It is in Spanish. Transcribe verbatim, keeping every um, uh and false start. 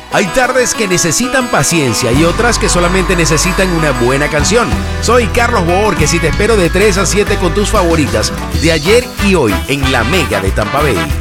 Hay tardes que necesitan paciencia y otras que solamente necesitan una buena canción. Soy Carlos Boorques y te espero de tres a siete con tus favoritas de ayer y hoy en La Mega de Tampa Bay.